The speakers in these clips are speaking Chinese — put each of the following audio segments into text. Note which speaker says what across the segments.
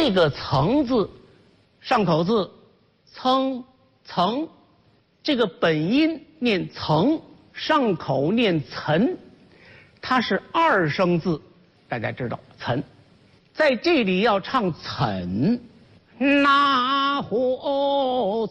Speaker 1: 这个曾字，上口字，曾，这个本音念曾，上口念岑，它是二声字，大家知道岑，在这里要唱岑，那火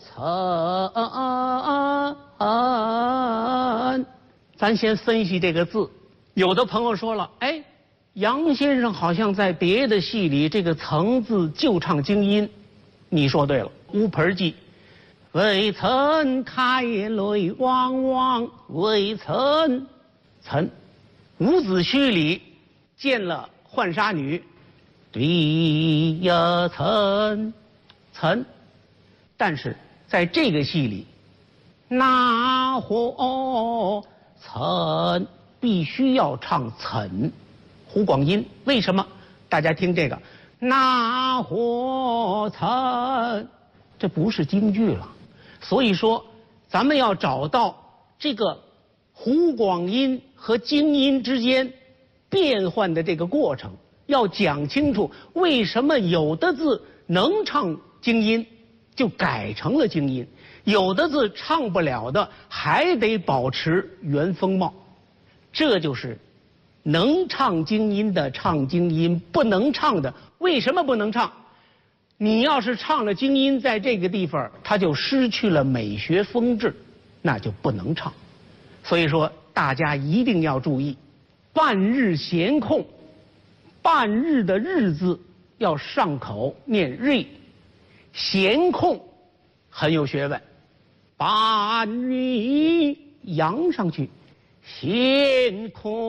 Speaker 1: 岑。咱先分析这个字，有的朋友说了，哎，杨先生好像在别的戏里这个曾字就唱京音，你说对了，乌盆记。未曾开泪汪汪，未曾伍子胥里见了浣纱女，对呀曾，但是在这个戏里，那火岑必须要唱岑，胡广音。为什么？大家听这个，那火岑，这不是京剧了。所以说，咱们要找到这个胡广音和京音之间变换的这个过程，要讲清楚为什么有的字能唱京音，就改成了京音；有的字唱不了的，还得保持原风貌。这就是能唱京音的唱京音，不能唱的为什么不能唱？你要是唱了京音，在这个地方它就失去了美学风致，那就不能唱。所以说大家一定要注意，半日闲空，半日的日字要上口念瑞，闲空很有学问，半日扬上去，闲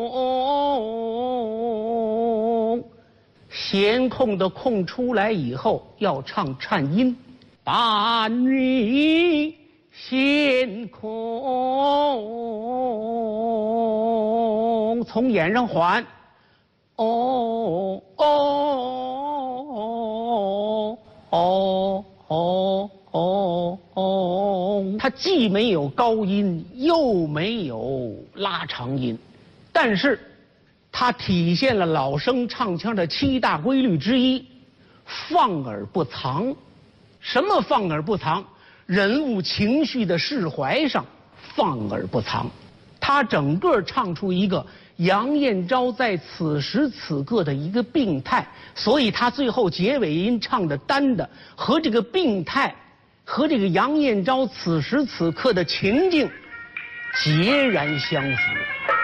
Speaker 1: 空，闲空的空出来以后要唱颤音，半日闲空，从眼上缓，哦哦哦哦哦哦，它既没有高音，又没有拉长音，但是它体现了老生唱腔的7大规律之一，放而不藏。什么放而不藏？人物情绪的释怀上放而不藏。他整个唱出一个杨燕昭在此时此刻的一个病态，所以他最后结尾音唱的单的和这个病态和这个杨燕昭此时此刻的情境截然相符。